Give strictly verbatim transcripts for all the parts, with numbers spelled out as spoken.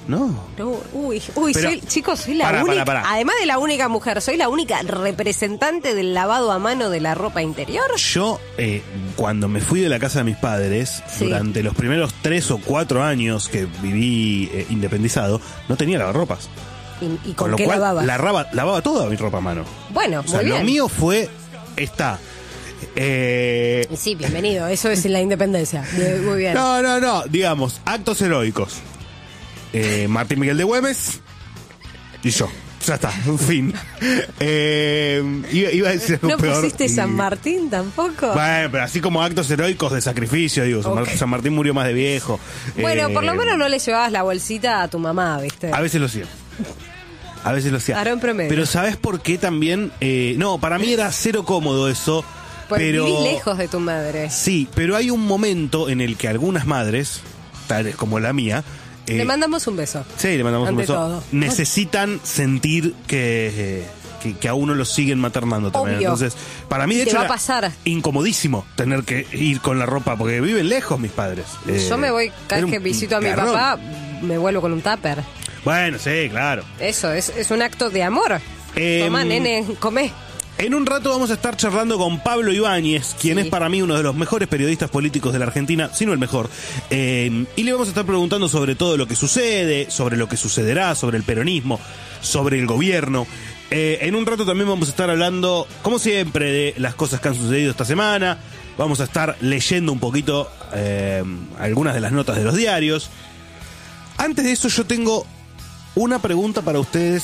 No. No, uy, uy, Pero, soy, chicos, soy la pará, única, pará, pará. además de la única mujer, soy la única representante del lavado a mano de la ropa interior. Yo, eh, cuando me fui de la casa de mis padres, Sí. durante los primeros tres o cuatro años que viví eh, independizado, no tenía lavarropas. ¿Y, y con, Con lo qué cual, lavabas? lavaba, lavaba toda mi ropa a mano. Bueno, O sea, muy lo bien. mío fue, está... Eh, Sí, bienvenido, eso es la independencia. Bien, muy bien. no, no, no, digamos, actos heroicos. Eh, Martín Miguel de Güemes y yo. Ya está, en fin. Eh, iba, iba a decir algo ¿No peor. pusiste y- San Martín tampoco? Bueno, pero así como actos heroicos de sacrificio, digo, San, Mar- Ok. San Martín murió más de viejo. Bueno, Eh, por lo menos no le llevabas la bolsita a tu mamá, ¿viste? A veces lo hacía. A veces lo hacía. Claro, en promedio. Pero ¿sabes por qué también? Eh, no, para mí era cero cómodo eso. Pues pero vivís lejos de tu madre. Sí, pero hay un momento en el que algunas madres, tales como la mía, eh, Le mandamos un beso. sí, le mandamos un ante beso, todo. necesitan sentir que, eh, que, que a uno lo siguen maternando también. Obvio. Entonces, para mí de Te hecho va a era pasar. incomodísimo tener que ir con la ropa, porque viven lejos mis padres. Eh, Yo me voy, cada era vez que un visito a mi garrón. papá, me vuelvo con un tupper. Bueno, sí, claro. Eso, es, es un acto de amor. Em, Tomá, nene, comé. En un rato vamos a estar charlando con Pablo Ibáñez, quien Sí. es para mí uno de los mejores periodistas políticos de la Argentina, si no el mejor. Eh, y le vamos a estar preguntando sobre todo lo que sucede, sobre lo que sucederá, sobre el peronismo, sobre el gobierno. Eh, en un rato también vamos a estar hablando, como siempre, de las cosas que han sucedido esta semana. Vamos a estar leyendo un poquito eh, algunas de las notas de los diarios. Antes de eso yo tengo una pregunta para ustedes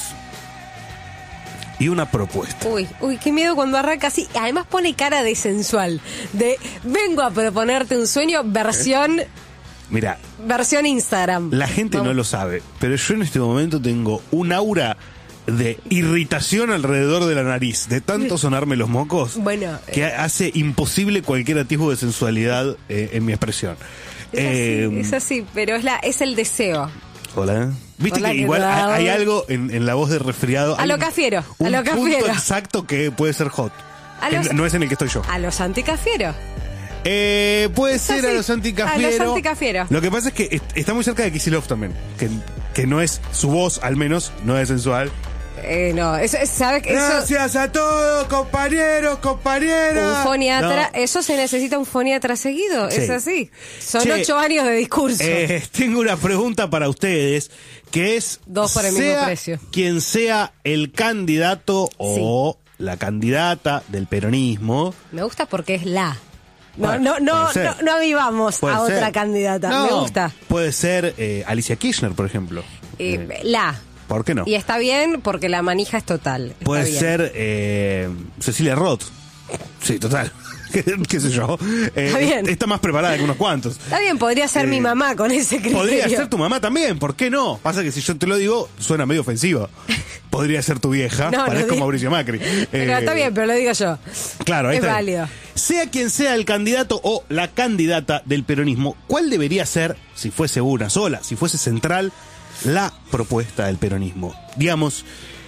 y una propuesta. Uy, uy, qué miedo cuando arranca así. Además pone cara de sensual. De vengo a proponerte un sueño, versión, Mira, versión Instagram. la gente Vamos. no lo sabe, pero yo en este momento tengo un aura de irritación alrededor de la nariz, de tanto sonarme los mocos, Bueno, que hace imposible cualquier atisbo de sensualidad eh, en mi expresión. Es así, Eh, es así, pero es la es el deseo. Hola. Viste Hola, que ¿qué igual tal? hay, hay algo en, en la voz de resfriado. A hay lo un- cafiero, a un lo punto cafiero. exacto que puede ser hot. A Que los- no es en el que estoy yo. A los anticafieros. Eh, puede Es ser así, a los anticafieros. a los anticafieros. Lo que pasa es que est- está muy cerca de Kicillof también. Que, que no es, su voz al menos, no es sensual. Eh, no, eso, es- ¿sabe que eso? Gracias a todos, compañeros, compañeras. Un foniatra, No. eso se necesita un foniatra seguido, Sí. es así. Son Che, ocho años de discurso. Eh, tengo una pregunta para ustedes, que es... Dos por el mismo sea precio. quien sea el candidato o la candidata del peronismo... Me gusta porque es la. No, Bueno, no, no, puede ser. no, no avivamos Puede a ser. otra candidata. No, Me gusta. Puede ser eh, Alicia Kirchner, por ejemplo. Eh, Eh, la. ¿Por qué no? Y está bien porque la manija es total. Está Puede bien. ser eh, Cecilia Roth. Sí, total. ¿Qué, qué sé yo? Eh, Está bien. Está más preparada que unos cuantos. Está bien, podría ser Eh, mi mamá con ese criterio. Podría ser tu mamá también, ¿por qué no? Pasa que si yo te lo digo, suena medio ofensivo. Podría ser tu vieja, No, no parezco di- Mauricio Macri. Pero Eh, está bien, pero lo digo yo. Claro, ahí Es está. válido. Sea quien sea el candidato o la candidata del peronismo, ¿cuál debería ser, si fuese una sola, si fuese central, la propuesta del peronismo? Digamos,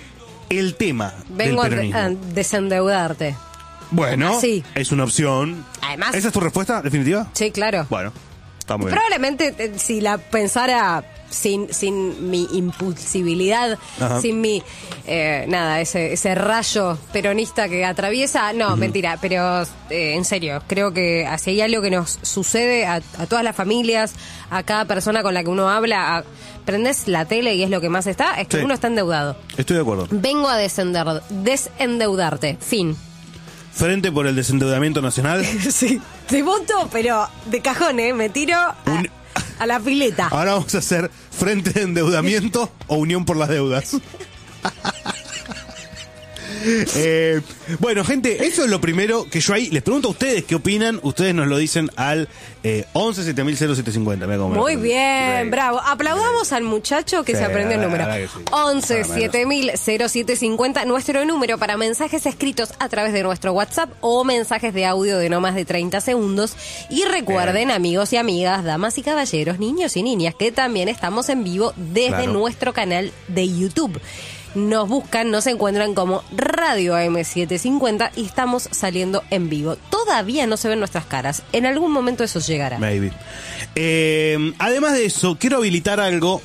el tema Vengo a, del peronismo. a desendeudarte. Bueno, Sí. es una opción. Además- ¿Esa es tu respuesta definitiva? Sí, claro. Bueno, está muy bien. Probablemente eh, si la pensara sin, sin mi impulsibilidad, Ajá. sin mi, eh, nada, ese, ese rayo peronista que atraviesa, no, mentira, pero eh, en serio, creo que si hay algo que nos sucede a, a todas las familias, a cada persona con la que uno habla, a, prendés la tele y es lo que más está, es que Sí. uno está endeudado. Estoy de acuerdo. Vengo a descender, desendeudarte, fin. Frente por el desendeudamiento nacional. Sí, te voto, pero de cajón, ¿eh? Me tiro a, Un- a la pileta. Ahora vamos a hacer frente de endeudamiento o unión por las deudas. Eh, bueno, gente, eso es lo primero que yo ahí les pregunto a ustedes qué opinan. Ustedes nos lo dicen al eh, once siete mil cero siete cincuenta. Mira cómo me Muy lo- bien, Sí. bravo. Aplaudamos al muchacho que Sí, se aprendió el la número. verdad que sí. once Más o menos. siete mil cero siete cincuenta, nuestro número para mensajes escritos a través de nuestro WhatsApp o mensajes de audio de no más de treinta segundos. Y recuerden, amigos y amigas, damas y caballeros, niños y niñas, que también estamos en vivo desde Claro. nuestro canal de YouTube. Nos buscan, nos encuentran como Radio A M setecientos cincuenta y estamos saliendo en vivo. Todavía no se ven nuestras caras. En algún momento eso llegará. Maybe. Eh, además de eso, quiero habilitar algo